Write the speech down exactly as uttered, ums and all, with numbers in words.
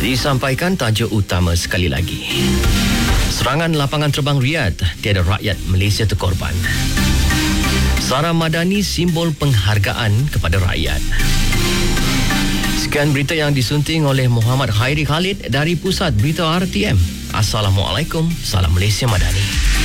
Disampaikan tajuk utama sekali lagi. Serangan lapangan terbang Riyadh, tiada rakyat Malaysia terkorban. Sarah Madani simbol penghargaan kepada rakyat. Sekian berita yang disunting oleh Muhammad Khairi Khalid dari Pusat Berita R T M. Assalamualaikum, salam Malaysia Madani.